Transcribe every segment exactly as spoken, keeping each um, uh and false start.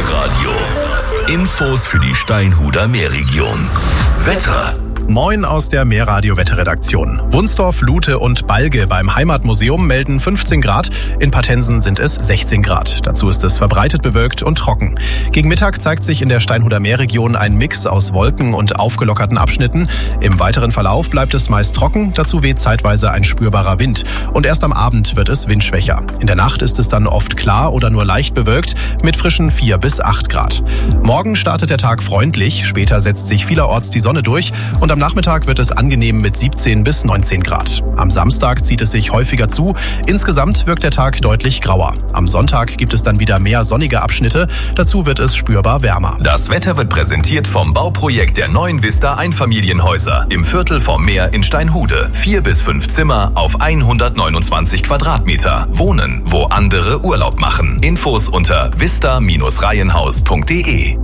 Meerradio. Infos für die Steinhuder Meerregion. Wetter. Moin aus der Meerradio-Wetterredaktion. Wunsdorf, Lute und Balge beim Heimatmuseum melden fünfzehn Grad. In Patensen sind es sechzehn Grad. Dazu ist es verbreitet bewölkt und trocken. Gegen Mittag zeigt sich in der Steinhuder Meerregion ein Mix aus Wolken und aufgelockerten Abschnitten. Im weiteren Verlauf bleibt es meist trocken. Dazu weht zeitweise ein spürbarer Wind. Und erst am Abend wird es windschwächer. In der Nacht ist es dann oft klar oder nur leicht bewölkt mit frischen vier bis acht Grad. Morgen startet der Tag freundlich. Später setzt sich vielerorts die Sonne durch. Und am Nachmittag wird es angenehm mit siebzehn bis neunzehn Grad. Am Samstag zieht es sich häufiger zu. Insgesamt wirkt der Tag deutlich grauer. Am Sonntag gibt es dann wieder mehr sonnige Abschnitte. Dazu wird es spürbar wärmer. Das Wetter wird präsentiert vom Bauprojekt der neuen Vista Einfamilienhäuser im Viertel vom Meer in Steinhude. Vier bis fünf Zimmer auf hundertneunundzwanzig Quadratmeter. Wohnen, wo andere Urlaub machen. Infos unter vista Bindestrich reihenhaus punkt de.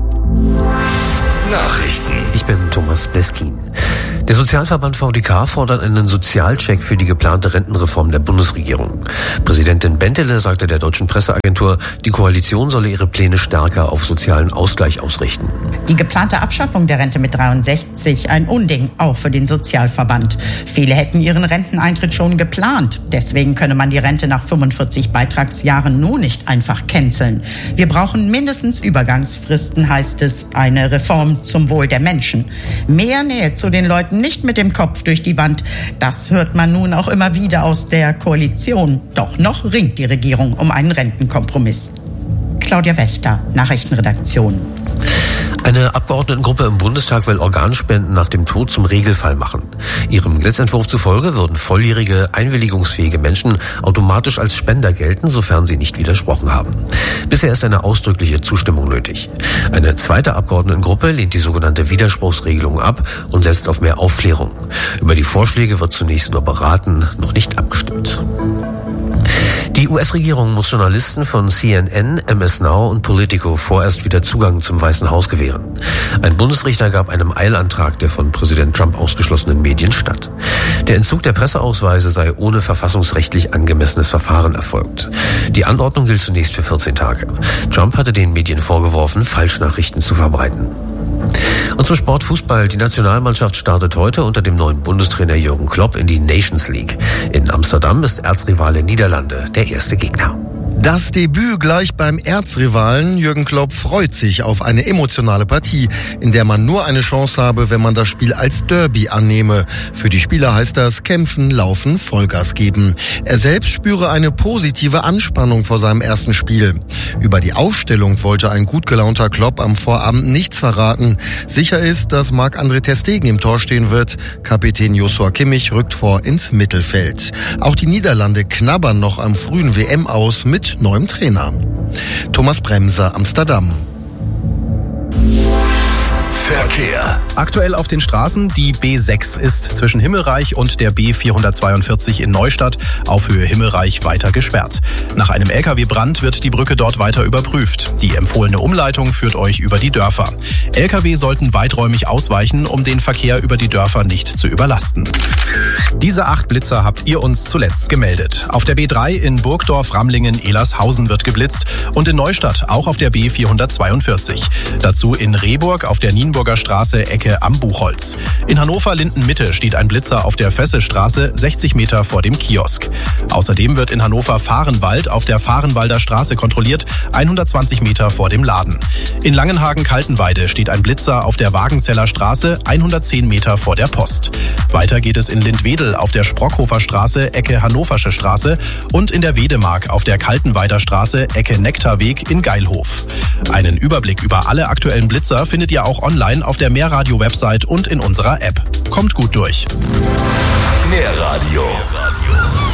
Nachrichten. Ich bin Thomas Bleskin. Der Sozialverband V D K fordert einen Sozialcheck für die geplante Rentenreform der Bundesregierung. Präsidentin Bentele sagte der deutschen Presseagentur, die Koalition solle ihre Pläne stärker auf sozialen Ausgleich ausrichten. Die geplante Abschaffung der Rente mit dreiundsechzig, ein Unding, auch für den Sozialverband. Viele hätten ihren Renteneintritt schon geplant. Deswegen könne man die Rente nach fünfundvierzig Beitragsjahren nun nicht einfach canceln. Wir brauchen mindestens Übergangsfristen, heißt es, eine Reform zum Wohl der Menschen. Mehr Nähe zu den Leuten, nicht mit dem Kopf durch die Wand. Das hört man nun auch immer wieder aus der Koalition. Doch noch ringt die Regierung um einen Rentenkompromiss. Claudia Wächter, Nachrichtenredaktion. Eine Abgeordnetengruppe im Bundestag will Organspenden nach dem Tod zum Regelfall machen. Ihrem Gesetzentwurf zufolge würden volljährige, einwilligungsfähige Menschen automatisch als Spender gelten, sofern sie nicht widersprochen haben. Bisher ist eine ausdrückliche Zustimmung nötig. Eine zweite Abgeordnetengruppe lehnt die sogenannte Widerspruchsregelung ab und setzt auf mehr Aufklärung. Über die Vorschläge wird zunächst nur beraten, noch nicht abgestimmt. Die U S-Regierung muss Journalisten von C N N, M S Now und Politico vorerst wieder Zugang zum Weißen Haus gewähren. Ein Bundesrichter gab einem Eilantrag der von Präsident Trump ausgeschlossenen Medien statt. Der Entzug der Presseausweise sei ohne verfassungsrechtlich angemessenes Verfahren erfolgt. Die Anordnung gilt zunächst für vierzehn Tage. Trump hatte den Medien vorgeworfen, Falschnachrichten zu verbreiten. Und zum Sport Fußball. Die Nationalmannschaft startet heute unter dem neuen Bundestrainer Jürgen Klopp in die Nations League. In Amsterdam ist Erzrivale Niederlande der erste Gegner. Das Debüt gleich beim Erzrivalen. Jürgen Klopp freut sich auf eine emotionale Partie, in der man nur eine Chance habe, wenn man das Spiel als Derby annehme. Für die Spieler heißt das kämpfen, laufen, Vollgas geben. Er selbst spüre eine positive Anspannung vor seinem ersten Spiel. Über die Aufstellung wollte ein gut gelaunter Klopp am Vorabend nichts verraten. Sicher ist, dass Marc-André ter Stegen im Tor stehen wird. Kapitän Joshua Kimmich rückt vor ins Mittelfeld. Auch die Niederlande knabbern noch am frühen W M aus mit neuem Trainer. Thomas Bremser, Amsterdam. Verkehr. Aktuell auf den Straßen, die B sechs ist zwischen Himmelreich und der B vierhundertzweiundvierzig in Neustadt auf Höhe Himmelreich weiter gesperrt. Nach einem L K W-Brand wird die Brücke dort weiter überprüft. Die empfohlene Umleitung führt euch über die Dörfer. L K W sollten weiträumig ausweichen, um den Verkehr über die Dörfer nicht zu überlasten. Diese acht Blitzer habt ihr uns zuletzt gemeldet. Auf der B drei in Burgdorf, Ramlingen, Elershausen wird geblitzt und in Neustadt auch auf der B vierhundertzweiundvierzig. Dazu in Rehburg auf der Nienburger Straße Ecke am Buchholz. In Hannover-Linden-Mitte steht ein Blitzer auf der Fessestraße sechzig Meter vor dem Kiosk. Außerdem wird in Hannover-Fahrenwald auf der Fahrenwalder Straße kontrolliert, hundertzwanzig Meter vor dem Laden. In Langenhagen-Kaltenweide steht ein Blitzer auf der Wagenzeller Straße hundertzehn Meter vor der Post. Weiter geht es in Lindwedel auf der Sprockhofer Straße Ecke Hannoversche Straße und in der Wedemark auf der Kaltenweider Straße Ecke Nektarweg in Geilhof. Einen Überblick über alle aktuellen Blitzer findet ihr auch online auf der Meerradio-Website und in unserer App. Kommt gut durch. Meerradio.